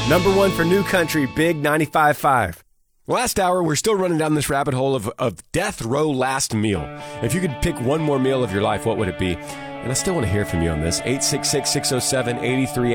Number one for New Country, Big 95.5. Last hour, we're still running down this rabbit hole of death row last meal. If you could pick one more meal of your life, what would it be? And I still want to hear from you on this. 866-607-83